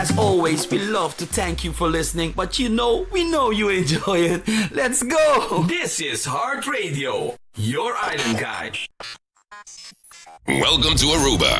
As always, we love to thank you for listening, but we know you enjoy it. Let's go! This is Heart Radio, your island guide. Welcome to Aruba.